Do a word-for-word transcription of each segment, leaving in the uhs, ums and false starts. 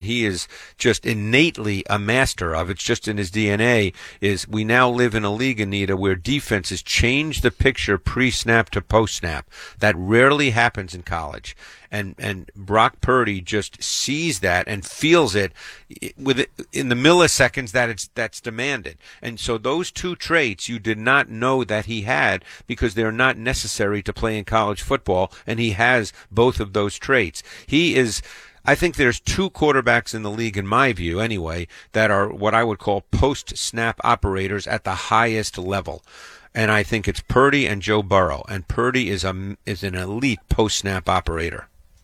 he is just innately a master of, it's just in his D N A, is we now live in a league, Anita, where defenses change the picture pre-snap to post-snap. That rarely happens in college. And and Brock Purdy just sees that and feels it with in the milliseconds that it's that's demanded. And so those two traits you did not know that he had, because they're not necessary to play in college football, and he has both of those traits. He is I think there's two quarterbacks in the league, in my view anyway, that are what I would call post-snap operators at the highest level. And I think it's Purdy and Joe Burrow. And Purdy is a is an elite post-snap operator.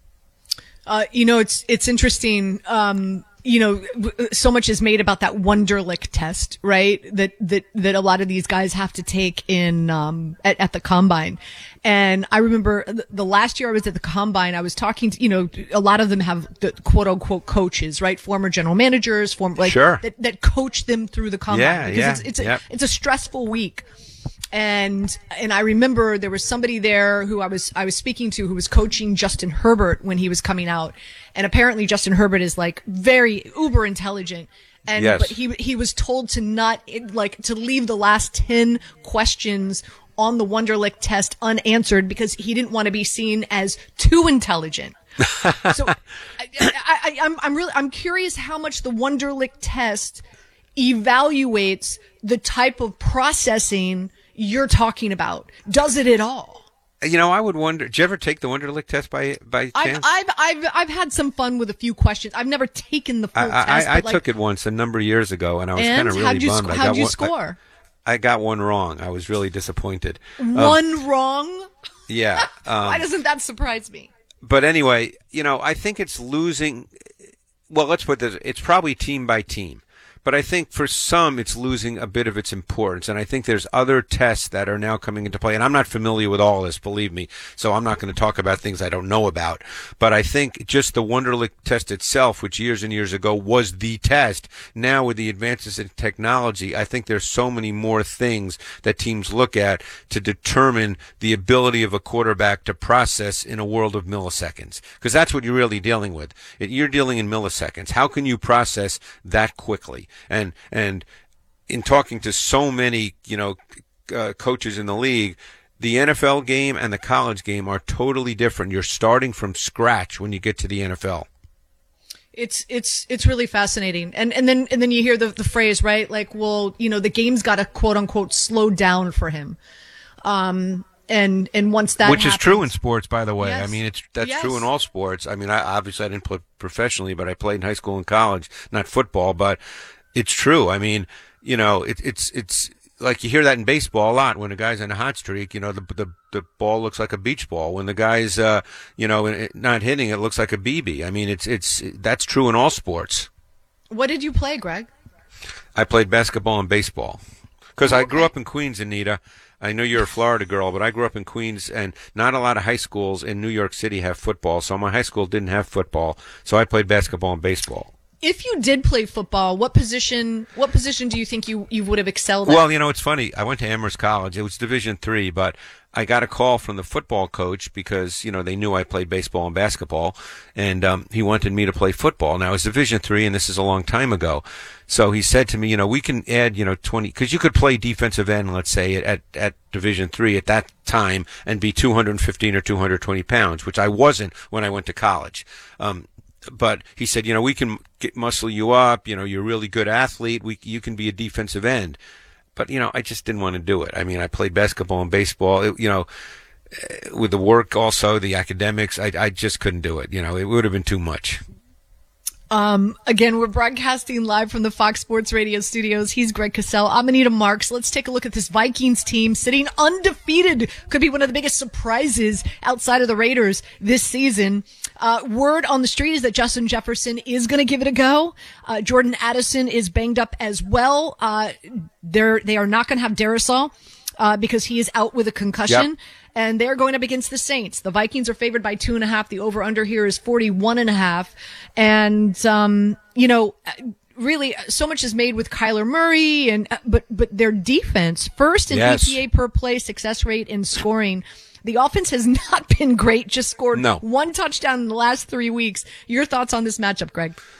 Uh, you know, it's it's interesting. Um, you know, so much is made about that Wonderlic test, right? That that that a lot of these guys have to take in um, at, at the combine. And I remember the last year I was at the combine, I was talking to, you know, a lot of them have the quote unquote coaches, right? Former general managers, former like sure. that, that coach them through the combine. Yeah, because yeah, it's, it's a yep. it's a stressful week. And, and I remember there was somebody there who I was, I was speaking to who was coaching Justin Herbert when he was coming out. And apparently Justin Herbert is like very uber intelligent. And, yes. but he, he was told to not, like, to leave the last ten questions on the Wonderlic test unanswered because he didn't want to be seen as too intelligent. So I, I, I, I'm, I'm really, I'm curious how much the Wonderlic test evaluates the type of processing you're talking about. Does it at all? You know, I would wonder, did you ever take the Wonderlic test by by chance? I've, I've, I've, I've had some fun with a few questions. I've never taken the full I, test. I, I like, took it once a number of years ago, and I was kind of really how'd you bummed. Sc- I how'd got you one, score? I, I got one wrong. I was really disappointed. One um, wrong? Yeah. Um, Why doesn't that surprise me? But anyway, you know, I think it's losing. Well, let's put this. It's probably team by team. But I think for some, it's losing a bit of its importance. And I think there's other tests that are now coming into play. And I'm not familiar with all this, believe me. So I'm not going to talk about things I don't know about. But I think just the Wonderlic test itself, which years and years ago was the test, now with the advances in technology, I think there's so many more things that teams look at to determine the ability of a quarterback to process in a world of milliseconds. Because that's what you're really dealing with. You're dealing in milliseconds. How can you process that quickly? And and in talking to so many, you know, uh, coaches in the league, the N F L game and the college game are totally different. You're starting from scratch when you get to the N F L. It's it's it's really fascinating. And and then and then you hear the the phrase, right? Like, well, you know, the game's got to quote unquote slow down for him. Um And and once that which happens, is true in sports, by the way. Yes. I mean, it's that's Yes. true in all sports. I mean, I obviously I didn't play professionally, but I played in high school and college, not football, but it's true. I mean, you know, it, it's it's like you hear that in baseball a lot. When a guy's on a hot streak, you know, the the the ball looks like a beach ball. When the guy's uh, you know, not hitting, it looks like a B B. I mean, it's it's that's true in all sports. What did you play, Greg? I played basketball and baseball because I grew up in Queens, Anita. I know you're a Florida girl, but I grew up in Queens, and not a lot of high schools in New York City have football. So my high school didn't have football, so I played basketball and baseball. If you did play football, what position? What position do you think you, you would have excelled at? Well, you know, it's funny. I went to Amherst College. It was Division three, but I got a call from the football coach because, you know, they knew I played baseball and basketball, and um, he wanted me to play football. Now, it was Division three, and this is a long time ago. So he said to me, you know, we can add, you know, twenty, because you could play defensive end, let's say, at, at Division three at that time and be two hundred fifteen or two hundred twenty pounds, which I wasn't when I went to college. Um, But he said, you know, we can get muscle you up. You know, you're a really good athlete. We, you can be a defensive end. But, you know, I just didn't want to do it. I mean, I played basketball and baseball. It, you know, with the work also, the academics, I, I just couldn't do it. You know, it would have been too much. Um, again, we're broadcasting live from the Fox Sports Radio studios. He's Greg Cosell. I'm Anita Marks. Let's take a look at this Vikings team sitting undefeated. Could be one of the biggest surprises outside of the Raiders this season. Uh, word on the street is that Justin Jefferson is going to give it a go. Uh, Jordan Addison is banged up as well. Uh, they're, they are not going to have Darisaw, uh, because he is out with a concussion. Yep. And they're going up against the Saints. The Vikings are favored by two and a half. The over-under here is forty-one and a half. And, um, you know, really so much is made with Kyler Murray and, but, but their defense, first in yes. E P A per play, success rate, and scoring. The offense has not been great, just scored no. one touchdown in the last three weeks. Your thoughts on this matchup, Greg?